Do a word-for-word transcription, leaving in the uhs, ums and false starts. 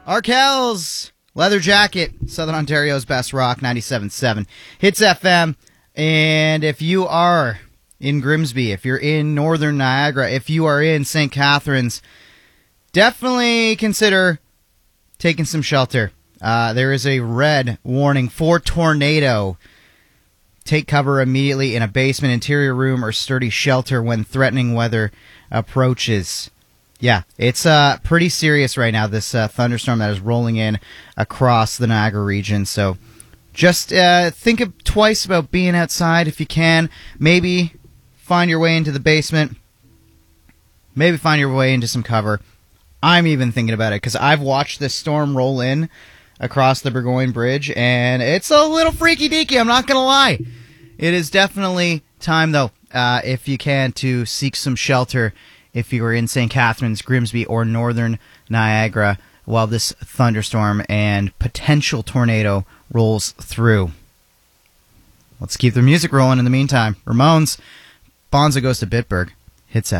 Arkells, Leather Jacket, Southern Ontario's best rock, ninety-seven point seven Hits F M. And if you are in Grimsby, if you're in Northern Niagara, if you are in Saint Catharines, definitely consider taking some shelter. Uh, there is a red warning for tornado. Take cover immediately in a basement, interior room, or sturdy shelter when threatening weather approaches. Yeah, it's uh, pretty serious right now, this uh, thunderstorm that is rolling in across the Niagara region. So just uh, think of twice about being outside if you can. Maybe find your way into the basement. Maybe find your way into some cover. I'm even thinking about it because I've watched this storm roll in across the Burgoyne Bridge, and it's a little freaky-deaky, I'm not going to lie. It is definitely time, though, uh, if you can, to seek some shelter if you are in Saint Catharines, Grimsby, or Northern Niagara while this thunderstorm and potential tornado rolls through. Let's keep the music rolling in the meantime. Ramones, Bonzo Goes to Bitburg, Hits